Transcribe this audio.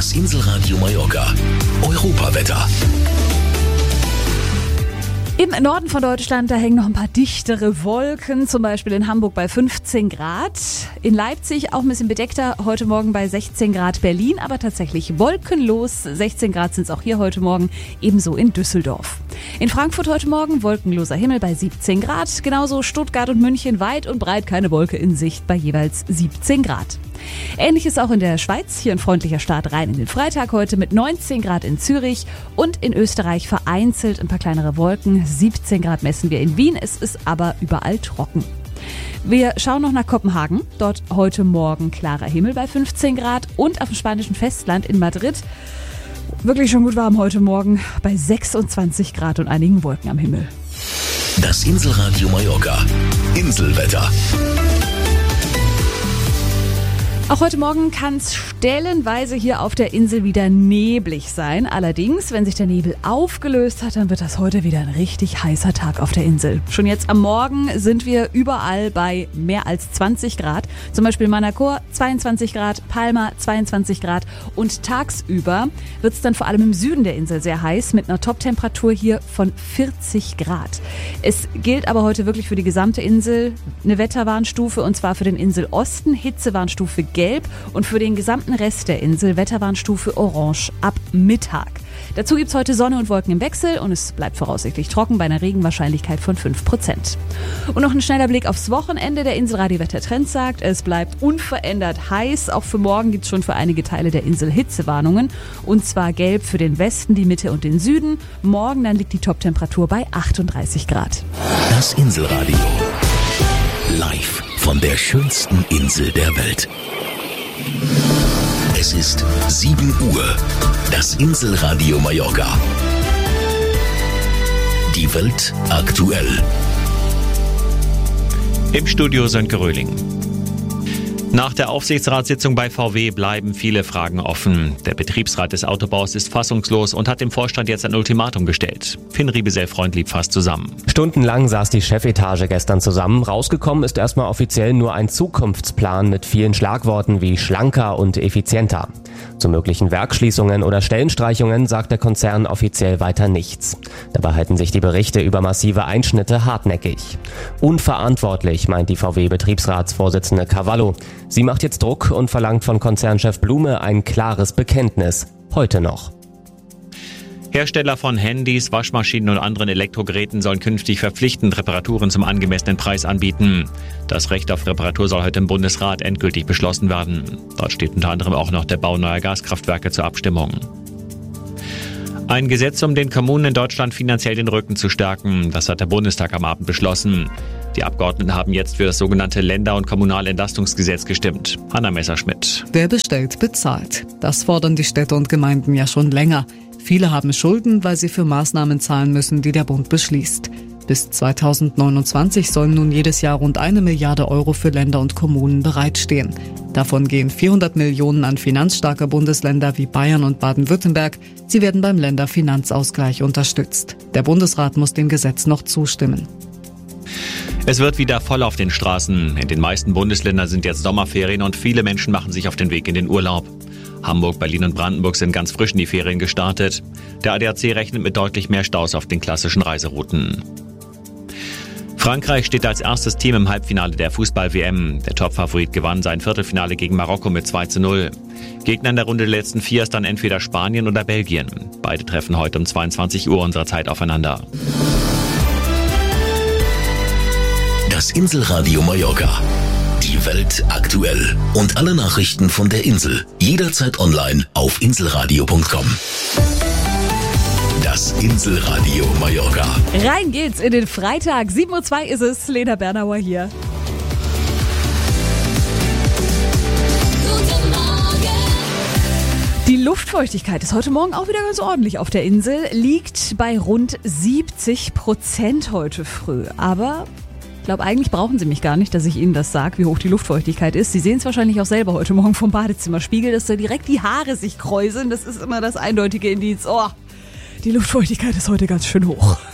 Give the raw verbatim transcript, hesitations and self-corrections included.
Das Inselradio Mallorca. Europawetter. Im Norden von Deutschland, da hängen noch ein paar dichtere Wolken, zum Beispiel in Hamburg bei fünfzehn Grad. In Leipzig auch ein bisschen bedeckter, heute Morgen bei sechzehn Grad. Berlin aber tatsächlich wolkenlos, sechzehn Grad sind es auch hier heute Morgen, ebenso in Düsseldorf. In Frankfurt heute Morgen wolkenloser Himmel bei siebzehn Grad, genauso Stuttgart und München weit und breit keine Wolke in Sicht bei jeweils siebzehn Grad. Ähnliches auch in der Schweiz, hier ein freundlicher Start rein in den Freitag heute mit neunzehn Grad in Zürich und in Österreich vereinzelt ein paar kleinere Wolken, siebzehn Grad messen wir in Wien, es ist aber überall trocken. Wir schauen noch nach Kopenhagen, dort heute Morgen klarer Himmel bei fünfzehn Grad und auf dem spanischen Festland in Madrid wirklich schon gut warm heute Morgen bei sechsundzwanzig Grad und einigen Wolken am Himmel. Das Inselradio Mallorca. Inselwetter. Auch heute Morgen kann es stellenweise hier auf der Insel wieder neblig sein. Allerdings, wenn sich der Nebel aufgelöst hat, dann wird das heute wieder ein richtig heißer Tag auf der Insel. Schon jetzt am Morgen sind wir überall bei mehr als zwanzig Grad. Zum Beispiel Manacor zweiundzwanzig Grad, Palma zweiundzwanzig Grad. Und tagsüber wird es dann vor allem im Süden der Insel sehr heiß mit einer Toptemperatur hier von vierzig Grad. Es gilt aber heute wirklich für die gesamte Insel eine Wetterwarnstufe und zwar für den Inselosten, Hitzewarnstufe Gelb und für den gesamten Rest der Insel Wetterwarnstufe Orange ab Mittag. Dazu gibt es heute Sonne und Wolken im Wechsel und es bleibt voraussichtlich trocken bei einer Regenwahrscheinlichkeit von fünf Prozent. Und noch ein schneller Blick aufs Wochenende. Der Inselradio-Wettertrend sagt, es bleibt unverändert heiß. Auch für morgen gibt es schon für einige Teile der Insel Hitzewarnungen. Und zwar gelb für den Westen, die Mitte und den Süden. Morgen dann liegt die Toptemperatur bei achtunddreißig Grad. Das Inselradio. Live von der schönsten Insel der Welt. Es ist sieben Uhr. Das Inselradio Mallorca. Die Welt aktuell. Im Studio Sönke Röhling. Nach der Aufsichtsratssitzung bei V W bleiben viele Fragen offen. Der Betriebsrat des Autobaus ist fassungslos und hat dem Vorstand jetzt ein Ultimatum gestellt. Finn Riebesell-Freund lief fast zusammen. Stundenlang saß die Chefetage gestern zusammen. Rausgekommen ist erstmal offiziell nur ein Zukunftsplan mit vielen Schlagworten wie schlanker und effizienter. Zu möglichen Werksschließungen oder Stellenstreichungen sagt der Konzern offiziell weiter nichts. Dabei halten sich die Berichte über massive Einschnitte hartnäckig. Unverantwortlich, meint die V W-Betriebsratsvorsitzende Cavallo. Sie macht jetzt Druck und verlangt von Konzernchef Blume ein klares Bekenntnis. Heute noch. Hersteller von Handys, Waschmaschinen und anderen Elektrogeräten sollen künftig verpflichtend Reparaturen zum angemessenen Preis anbieten. Das Recht auf Reparatur soll heute im Bundesrat endgültig beschlossen werden. Dort steht unter anderem auch noch der Bau neuer Gaskraftwerke zur Abstimmung. Ein Gesetz, um den Kommunen in Deutschland finanziell den Rücken zu stärken. Das hat der Bundestag am Abend beschlossen. Die Abgeordneten haben jetzt für das sogenannte Länder- und Kommunalentlastungsgesetz gestimmt. Hanna Messerschmidt. Wer bestellt, bezahlt. Das fordern die Städte und Gemeinden ja schon länger. Viele haben Schulden, weil sie für Maßnahmen zahlen müssen, die der Bund beschließt. Bis zweitausendneunundzwanzig sollen nun jedes Jahr rund eine Milliarde Euro für Länder und Kommunen bereitstehen. Davon gehen vierhundert Millionen an finanzstarke Bundesländer wie Bayern und Baden-Württemberg. Sie werden beim Länderfinanzausgleich unterstützt. Der Bundesrat muss dem Gesetz noch zustimmen. Es wird wieder voll auf den Straßen. In den meisten Bundesländern sind jetzt Sommerferien und viele Menschen machen sich auf den Weg in den Urlaub. Hamburg, Berlin und Brandenburg sind ganz frisch in die Ferien gestartet. Der A D A C rechnet mit deutlich mehr Staus auf den klassischen Reiserouten. Frankreich steht als erstes Team im Halbfinale der Fußball-W M. Der Topfavorit gewann sein Viertelfinale gegen Marokko mit zwei zu null. Gegner in der Runde der letzten vier ist dann entweder Spanien oder Belgien. Beide treffen heute um zweiundzwanzig Uhr unserer Zeit aufeinander. Das Inselradio Mallorca. Die Welt aktuell. Und alle Nachrichten von der Insel. Jederzeit online auf inselradio punkt com. Das Inselradio Mallorca. Rein geht's in den Freitag. sieben Uhr zwei ist es. Lena Bernauer hier. Guten Morgen. Die Luftfeuchtigkeit ist heute Morgen auch wieder ganz ordentlich auf der Insel. Liegt bei rund siebzig Prozent heute früh. Aber ich glaube, eigentlich brauchen Sie mich gar nicht, dass ich Ihnen das sage, wie hoch die Luftfeuchtigkeit ist. Sie sehen es wahrscheinlich auch selber heute Morgen vom Badezimmerspiegel, dass da direkt die Haare sich kräuseln. Das ist immer das eindeutige Indiz. Oh, die Luftfeuchtigkeit ist heute ganz schön hoch.